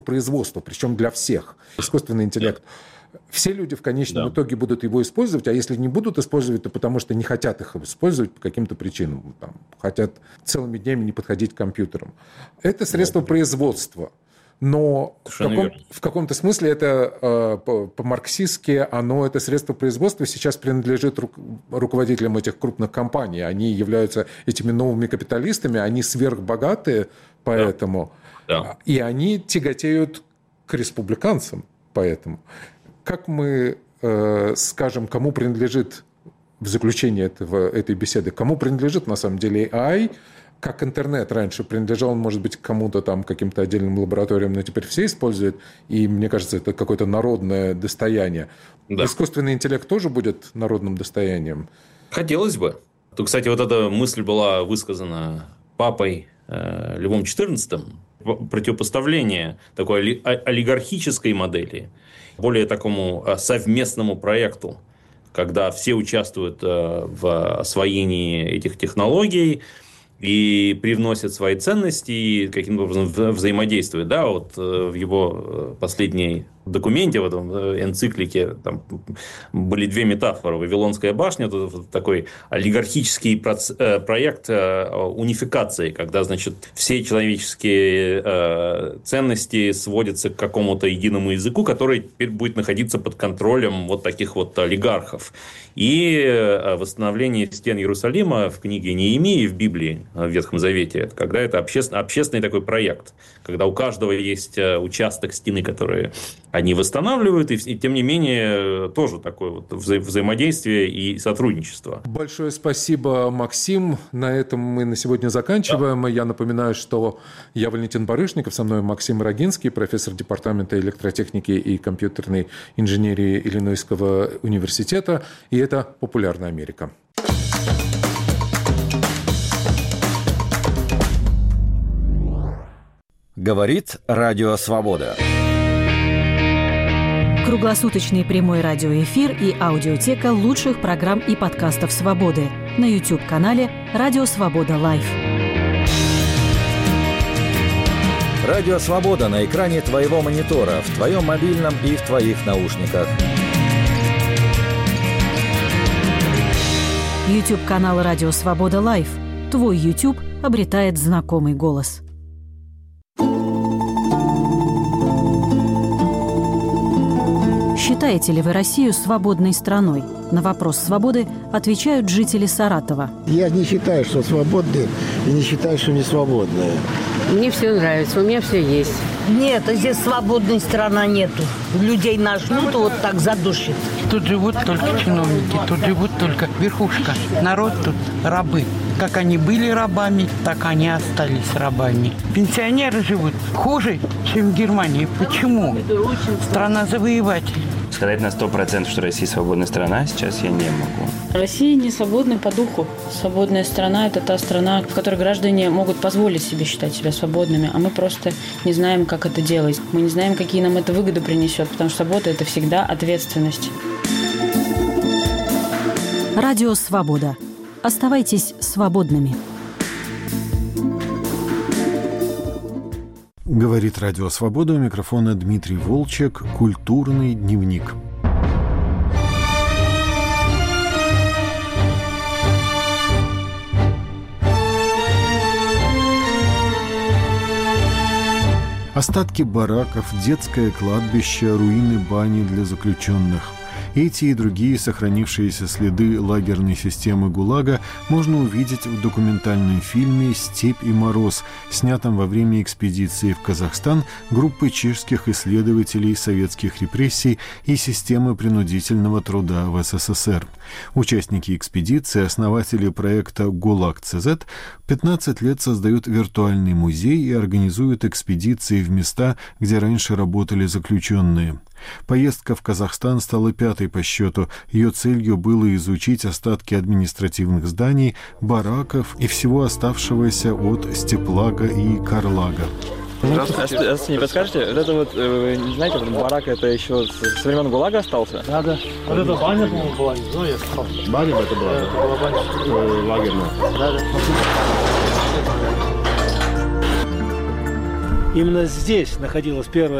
производства, причем для всех. Искусственный интеллект. Все люди в конечном итоге будут его использовать, а если не будут использовать, то потому что не хотят их использовать по каким-то причинам. Там, хотят целыми днями не подходить к компьютерам. Это средство производства. Но в каком-то смысле это по-марксистски, это средство производства сейчас принадлежит руководителям этих крупных компаний. Они являются этими новыми капиталистами, они сверхбогатые, поэтому... И они тяготеют к республиканцам, поэтому... Как мы скажем, кому принадлежит в заключении этой беседы, кому принадлежит на самом деле AI, как интернет раньше принадлежал, он, может быть, кому-то там, каким-то отдельным лабораториям, но теперь все используют, и мне кажется, это какое-то народное достояние. Да. Искусственный интеллект тоже будет народным достоянием? Хотелось бы. Тут, кстати, вот эта мысль была высказана папой Львом XIV, противопоставление такой олигархической модели более такому совместному проекту, когда все участвуют в освоении этих технологий и привносят свои ценности и каким-то образом взаимодействуют. Да, вот в его последней документе, в этом энциклике, там были две метафоры. Вавилонская башня – это такой олигархический проект унификации, когда, значит, все человеческие ценности сводятся к какому-то единому языку, который теперь будет находиться под контролем вот таких вот олигархов. И восстановление стен Иерусалима в книге Неемии в Библии, в Ветхом Завете, когда это общественный такой проект, когда у каждого есть участок стены, который они восстанавливают, и тем не менее тоже такое вот взаимодействие и сотрудничество. Большое спасибо, Максим. На этом мы на сегодня заканчиваем. Да. Я напоминаю, что я Валентин Барышников, со мной Максим Рогинский, профессор департамента электротехники и компьютерной инженерии Иллинойского университета. И это «Популярная Америка». Говорит Радио Свобода. Круглосуточный прямой радиоэфир и аудиотека лучших программ и подкастов «Свободы» на YouTube-канале «Радио Свобода Лайв». Радио Свобода на экране твоего монитора, в твоем мобильном и в твоих наушниках. YouTube-канал «Радио Свобода Лайв». Твой YouTube обретает знакомый голос. Считаете ли вы Россию свободной страной? На вопрос свободы отвечают жители Саратова. Я не считаю, что свободные, и не считаю, что не свободные. Мне все нравится, у меня все есть. Нет, здесь свободной страны нету. Людей нажмут, вот так задушит. Тут живут только чиновники, тут живут только верхушка. Народ тут рабы. Как они были рабами, так они остались рабами. Пенсионеры живут хуже, чем в Германии. Почему? Страна завоевателей. Сказать на 100%, что Россия свободная страна, сейчас я не могу. Россия не свободна по духу. Свободная страна – это та страна, в которой граждане могут позволить себе считать себя свободными, а мы просто не знаем, как это делать. Мы не знаем, какие нам это выгоды принесет, потому что свобода – это всегда ответственность. Радио «Свобода». Оставайтесь свободными. Говорит Радио Свобода, у микрофона Дмитрий Волчек, «Культурный дневник». Остатки бараков, детское кладбище, руины бани для заключенных. Эти и другие сохранившиеся следы лагерной системы ГУЛАГа можно увидеть в документальном фильме «Степь и мороз», снятом во время экспедиции в Казахстан группы чешских исследователей советских репрессий и системы принудительного труда в СССР. Участники экспедиции, основатели проекта «ГУЛАГ-ЦЗ», 15 лет создают виртуальный музей и организуют экспедиции в места, где раньше работали заключенные. Поездка в Казахстан стала пятой по счету. Ее целью было изучить остатки административных зданий, бараков и всего оставшегося от Степлага и Карлага. Здравствуйте. Не подскажете? Вот это вот, не знаете, барак это еще со времен ГУЛАГа остался? Да. Вот это баня, по-моему, была. Ну, я сказал. Баня это была? Это была баня. Лагерная. Да. Именно здесь находилась первая